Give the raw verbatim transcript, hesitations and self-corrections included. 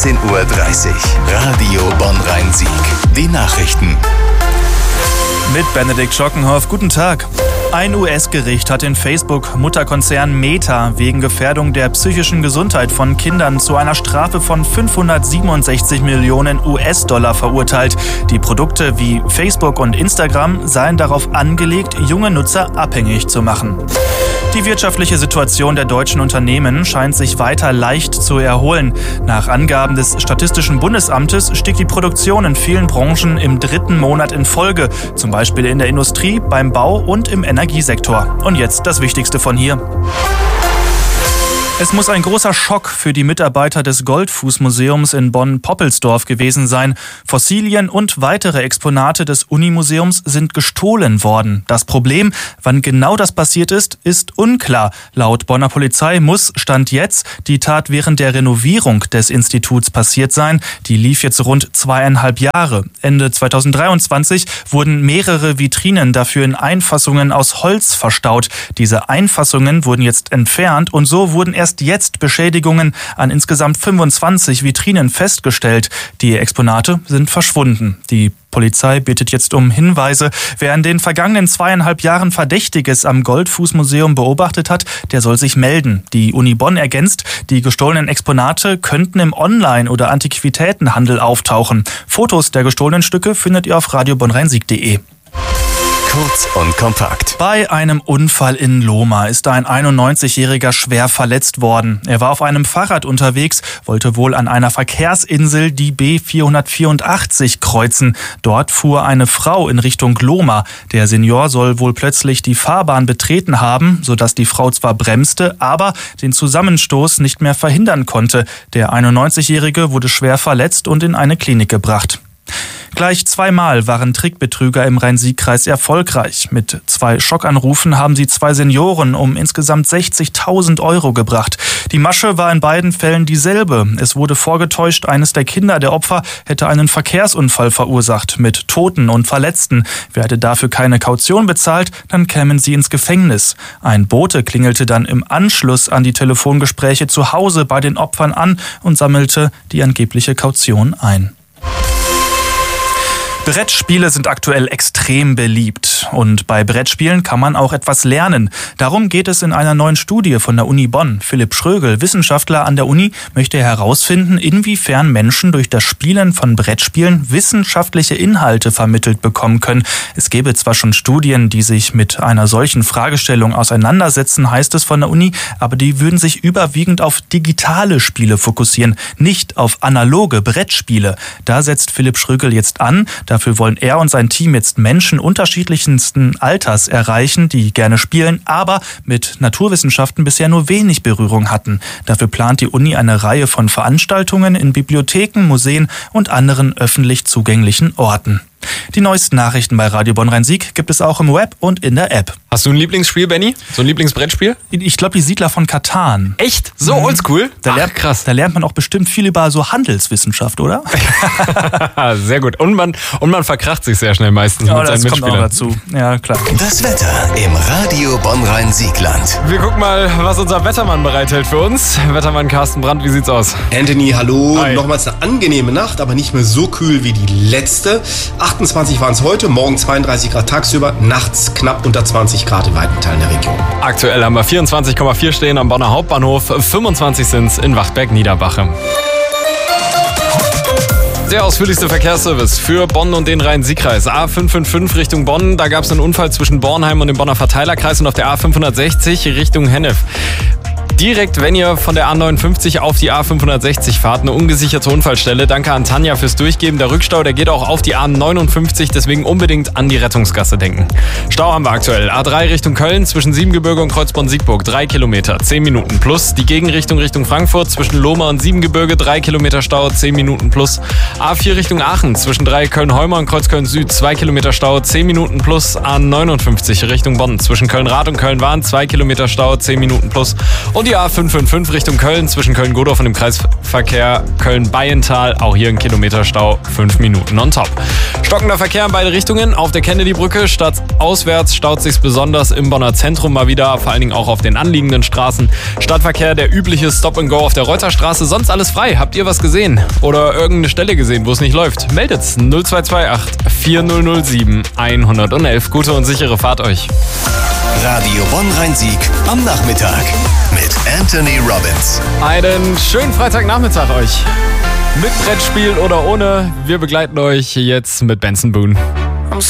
zehn Uhr dreißig. Radio Bonn-Rhein-Sieg. Die Nachrichten. Mit Benedikt Schockenhoff. Guten Tag. Ein U S-Gericht hat den Facebook-Mutterkonzern Meta wegen Gefährdung der psychischen Gesundheit von Kindern zu einer Strafe von fünfhundertsiebenundsechzig Millionen U S-Dollar verurteilt. Die Produkte wie Facebook und Instagram seien darauf angelegt, junge Nutzer abhängig zu machen. Die wirtschaftliche Situation der deutschen Unternehmen scheint sich weiter leicht zu erholen. Nach Angaben des Statistischen Bundesamtes stieg die Produktion in vielen Branchen im dritten Monat in Folge, zum Beispiel in der Industrie, beim Bau und im Energiesektor. Und jetzt das Wichtigste von hier. Es muss ein großer Schock für die Mitarbeiter des Goldfußmuseums in Bonn-Poppelsdorf gewesen sein. Fossilien und weitere Exponate des Unimuseums sind gestohlen worden. Das Problem, wann genau das passiert ist, ist unklar. Laut Bonner Polizei muss, Stand jetzt, die Tat während der Renovierung des Instituts passiert sein. Die lief jetzt rund zweieinhalb Jahre. Ende zweitausenddreiundzwanzig wurden mehrere Vitrinen dafür in Einfassungen aus Holz verstaut. Diese Einfassungen wurden jetzt entfernt und so wurden erst jetzt Beschädigungen an insgesamt fünfundzwanzig Vitrinen festgestellt. Die Exponate sind verschwunden. Die Polizei bittet jetzt um Hinweise. Wer in den vergangenen zweieinhalb Jahren Verdächtiges am Goldfußmuseum beobachtet hat, der soll sich melden. Die Uni Bonn ergänzt, die gestohlenen Exponate könnten im Online- oder Antiquitätenhandel auftauchen. Fotos der gestohlenen Stücke findet ihr auf radio bonn rhein sieg punkt de. Kurz und kompakt. Bei einem Unfall in Lohmar ist ein einundneunzigjähriger schwer verletzt worden. Er war auf einem Fahrrad unterwegs, wollte wohl an einer Verkehrsinsel die B vierhundertvierundachtzig kreuzen. Dort fuhr eine Frau in Richtung Lohmar. Der Senior soll wohl plötzlich die Fahrbahn betreten haben, sodass die Frau zwar bremste, aber den Zusammenstoß nicht mehr verhindern konnte. Der einundneunzigjährige wurde schwer verletzt und in eine Klinik gebracht. Gleich zweimal waren Trickbetrüger im Rhein-Sieg-Kreis erfolgreich. Mit zwei Schockanrufen haben sie zwei Senioren um insgesamt sechzigtausend Euro gebracht. Die Masche war in beiden Fällen dieselbe. Es wurde vorgetäuscht, eines der Kinder der Opfer hätte einen Verkehrsunfall verursacht mit Toten und Verletzten. Werde dafür keine Kaution bezahlt, dann kämen sie ins Gefängnis. Ein Bote klingelte dann im Anschluss an die Telefongespräche zu Hause bei den Opfern an und sammelte die angebliche Kaution ein. Brettspiele sind aktuell extrem beliebt und bei Brettspielen kann man auch etwas lernen. Darum geht es in einer neuen Studie von der Uni Bonn. Philipp Schrögel, Wissenschaftler an der Uni, möchte herausfinden, inwiefern Menschen durch das Spielen von Brettspielen wissenschaftliche Inhalte vermittelt bekommen können. Es gäbe zwar schon Studien, die sich mit einer solchen Fragestellung auseinandersetzen, heißt es von der Uni, aber die würden sich überwiegend auf digitale Spiele fokussieren, nicht auf analoge Brettspiele. Da setzt Philipp Schrögel jetzt an. Dafür wollen er und sein Team jetzt Menschen unterschiedlichsten Alters erreichen, die gerne spielen, aber mit Naturwissenschaften bisher nur wenig Berührung hatten. Dafür plant die Uni eine Reihe von Veranstaltungen in Bibliotheken, Museen und anderen öffentlich zugänglichen Orten. Die neuesten Nachrichten bei Radio Bonn-Rhein-Sieg gibt es auch im Web und in der App. Hast du ein Lieblingsspiel, Benni? So ein Lieblingsbrettspiel? Ich glaube, die Siedler von Catan. Echt? So mhm. oldschool? Da lernt, Ach, krass. Da lernt man auch bestimmt viel über so Handelswissenschaft, oder? Sehr gut. Und man, und man verkracht sich sehr schnell meistens ja, mit seinen Mitspielern. Das kommt auch dazu. Ja, klar. Das Wetter im Radio Bonn-Rhein-Siegland. Wir gucken mal, was unser Wettermann bereithält für uns. Wettermann Carsten Brandt, wie sieht's aus? Anthony, hallo. Hi. Nochmals eine angenehme Nacht, aber nicht mehr so kühl wie die letzte. achtundzwanzig waren es heute, morgen zweiunddreißig Grad tagsüber, nachts knapp unter zwanzig Grad in weiten Teilen der Region. Aktuell haben wir vierundzwanzig Komma vier stehen am Bonner Hauptbahnhof, fünfundzwanzig sind es in Wachtberg-Niederbache. Der ausführlichste Verkehrsservice für Bonn und den Rhein-Sieg-Kreis. A fünf fünf fünf Richtung Bonn, da gab es einen Unfall zwischen Bornheim und dem Bonner Verteilerkreis und auf der A fünfhundertsechzig Richtung Hennef. Direkt, wenn ihr von der A neunundfünfzig auf die A fünfhundertsechzig fahrt, eine ungesicherte Unfallstelle. Danke an Tanja fürs Durchgeben. Der Rückstau, der geht auch auf die A neunundfünfzig, deswegen unbedingt an die Rettungsgasse denken. Stau haben wir aktuell. A drei Richtung Köln, zwischen Siebengebirge und Kreuzborn-Siegburg, drei Kilometer, zehn Minuten plus. Die Gegenrichtung Richtung Frankfurt, zwischen Lohmar und Siebengebirge, drei Kilometer Stau, zehn Minuten plus. A vier Richtung Aachen, zwischen drei Köln-Heumer und Kreuzköln-Süd, zwei Kilometer Stau, zehn Minuten plus. A neunundfünfzig Richtung Bonn, zwischen Köln-Rath und Köln-Wahn, zwei Kilometer Stau, zehn Minuten plus. Und Und die A fünf fünf fünf Richtung Köln zwischen Köln-Godorf und dem Kreisverkehr Köln-Baiental. Auch hier ein Kilometerstau, fünf Minuten on top. Stockender Verkehr in beide Richtungen. Auf der Kennedy-Brücke statt auswärts staut sich's besonders im Bonner Zentrum mal wieder. Vor allen Dingen auch auf den anliegenden Straßen. Stadtverkehr, der übliche Stop-and-Go auf der Reuterstraße. Sonst alles frei. Habt ihr was gesehen? Oder irgendeine Stelle gesehen, wo es nicht läuft? Meldet's null zwei zwei acht vier null null sieben eins eins eins. Gute und sichere Fahrt euch. Radio Bonn-Rhein-Sieg am Nachmittag mit Anthony Robbins. Einen schönen Freitagnachmittag euch. Mit Brettspiel oder ohne, wir begleiten euch jetzt mit Benson Boone.